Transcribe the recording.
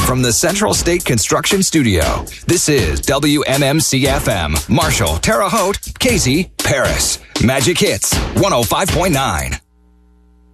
From the Central State Construction Studio, this is WMMC-FM, Marshall, Terre Haute, Casey, Paris. Magic Hits 105.9.